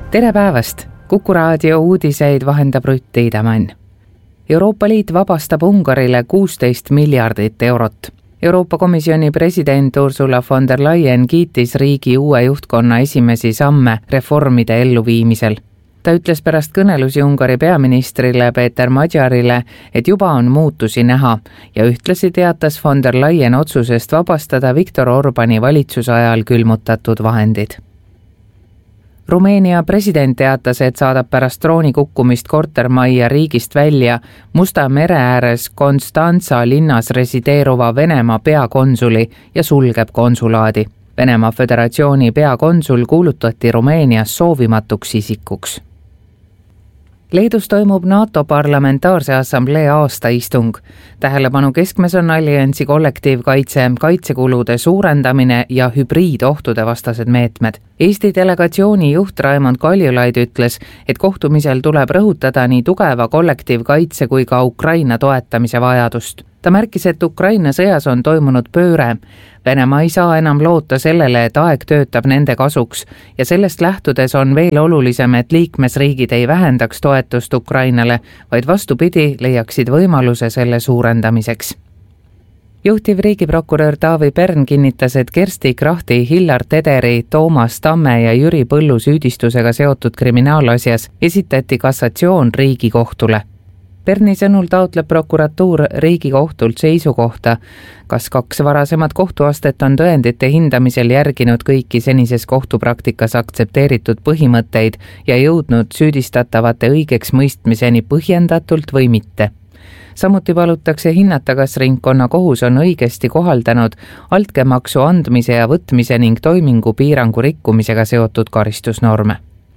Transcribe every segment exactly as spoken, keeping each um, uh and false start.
tere päevast! Kuku raadio uudiseid vahendab Rutt Tiidemann. Euroopa Liit vabastab Ungarile kuusteist miljardit eurot. Euroopa Komisjoni president Ursula von der Leyen kiitis riigi uue juhtkonna esimesi samme reformide elluviimisel. Ta ütles pärast kõnelusi Ungari peaministrile Peeter Magyarile, et juba on muutusi näha ja ühtlasi teatas von der Leyen otsusest vabastada Viktor Orbani valitsuse ajal külmutatud vahendid. Rumeenia president teatas, et saadab pärast drooni kukkumist kortermajja riigist välja Musta mere ääres Konstantsa linnas resideeruva Venemaa peakonsuli ja sulgeb konsulaadi. Venemaa Föderatsiooni peakonsul kuulutati Rumeenias soovimatuks isikuks. Leedus toimub NATO Parlamentaarse Assamblee aastaistung. Tähelepanu keskmes on alliansi kollektiivkaitse, kaitsekulude suurendamine ja hübriidohtude vastased meetmed. Eesti delegatsiooni juht Raimond Kaljulaid ütles, et kohtumisel tuleb rõhutada nii tugeva kollektiivkaitse kui ka Ukraina toetamise vajadust. Ta märkis, et Ukraina sõjas on toimunud pööre. Venemaa ei saa enam loota sellele, et aeg töötab nende kasuks ja sellest lähtudes on veel olulisem, et liikmesriigid ei vähendaks toetust Ukrainale, vaid vastupidi leiaksid võimaluse selle suurendamiseks. Juhtiv riigiprokurör Taavi Pern kinnitas, et Kersti Krahti, Hillar Tederi, Toomas Tamme ja Jüri Põllu süüdistusega seotud kriminaalasjas esitati kassatsioon Riigikohtule. Perni sõnul taotleb prokuratuur Riigikohtult seisukohta, kas kaks varasemat kohtuastet on tõendite hindamisel järginud kõiki senises kohtupraktikas aktsepteeritud põhimõtteid ja jõudnud süüdistatavate õigeks mõistmiseni põhjendatult või mitte. Samuti palutakse hinnata, kas ringkonnakohus on õigesti kohaldanud altkäemaksu andmise ja võtmise ning toimingu piirangu rikkumisega seotud karistusnorme.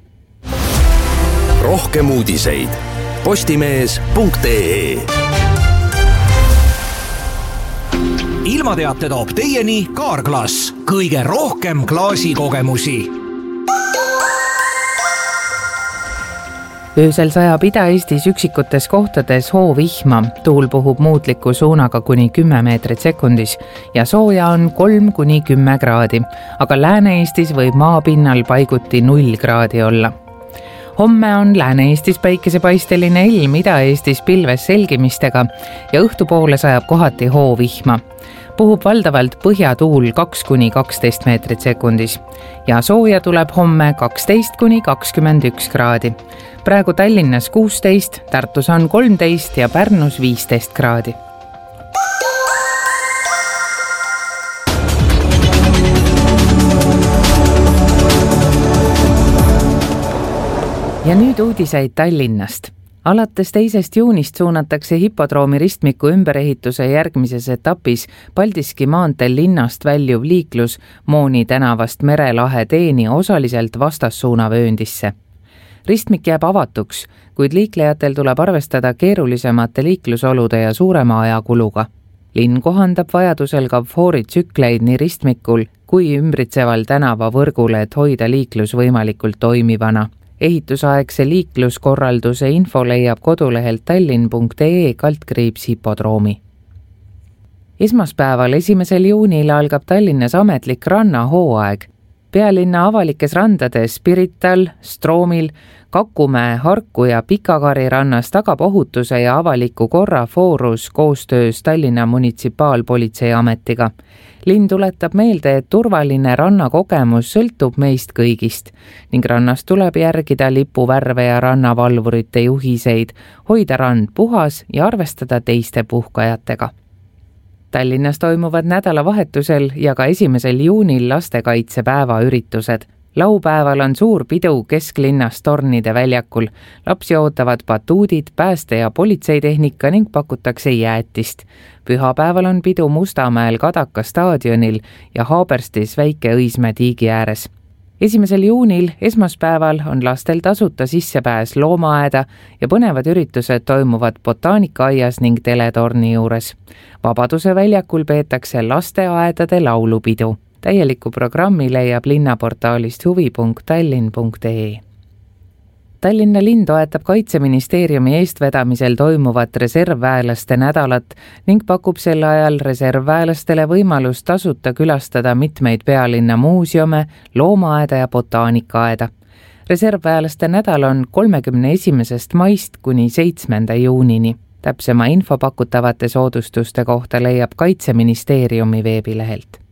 Rohkem uudiseid postimees punkt ee. Ilmateate toob teieni Kaarglass. Kõige rohkem klaasikogemusi. Öösel sajab Ida-Eestis üksikutes kohtades hoovihma, tuul puhub muutliku suunaga kuni kümme meetrit sekundis ja sooja on kolm kuni kümme kraadi, aga Lääne-Eestis võib maapinnal paiguti null kraadi olla. Homme on Lääne-Eestis päikesepaisteline ilm, Ida-Eestis pilves selgimistega ja õhtupoole sajab kohati hoovihma. Puhub valdavalt põhjatuul kaks kuni kaksteist meetrit sekundis ja sooja tuleb homme kaksteist kuni kakskümmend üks kraadi. Praegu Tallinnas kuusteist, Tartus on kolmteist ja Pärnus viisteist kraadi. Ja nüüd uudiseid Tallinnast. Alates teisest juunist suunatakse hipodroomi ristmiku ümberehituse järgmises etapis Paldiski maanteel linnast väljuv liiklus Mooni tänavast Merelahe teeni osaliselt vastassuunavööndisse. Ristmik jääb avatuks, kuid liiklejatel tuleb arvestada keerulisemate liiklusolude ja suurema ajakuluga. Linn kohandab vajadusel ka fooritsükleid nii ristmikul kui ümbritseval tänavavõrgul, et hoida liiklus võimalikult toimivana. Ehitusaegse liikluskorralduse info leiab kodulehelt tallinn punkt ee kaldkriips hipodroomi. Esmaspäeval esimesel juunil algab Tallinnas ametlik rannahooaeg. Pealinna avalikes randades Pirital, Stroomil, Kakumäe, Harku ja Pikakari rannas tagab ohutuse ja avaliku korra foorus koostöös Tallinna munitsipaalpolitseiametiga. Linn tuletab meelde, et turvaline rannakogemus sõltub meist kõigist ning rannas tuleb järgida lipuvärve ja rannavalvurite juhiseid, hoida rand puhas ja arvestada teiste puhkajatega. Tallinnas toimuvad nädalavahetusel ja ka esimesel juunil lastekaitsepäeva üritused. Laupäeval on suur pidu kesklinnas Tornide väljakul. Lapsi ootavad batuudid, pääste- ja politseitehnika ning pakutakse jäätist. Pühapäeval on pidu Mustamäel Kadaka staadionil ja Haaberstis Väike-Õismäe tiigi ääres. Esimesel juunil, esmaspäeval, on lastel tasuta sissepääs loomaaeda ja põnevad üritused toimuvad botaanikaaias ning teletorni juures. Vabaduse väljakul peetakse lasteaedade laulupidu. Täieliku programmi leiab linnaportaalist huvi punkt tallinn punkt ee. Tallinna linn toetab Kaitseministeeriumi eestvedamisel toimuvat reservväelaste nädalat ning pakub sel ajal reservväelastele võimalust tasuta külastada mitmeid pealinna muuseume, loomaaeda ja botaanikaaeda. reservväelaste nädal on kolmekümne esimesest maist kuni seitsmenda juunini. Täpsema info pakutavate soodustuste kohta leiab Kaitseministeeriumi veebilehelt.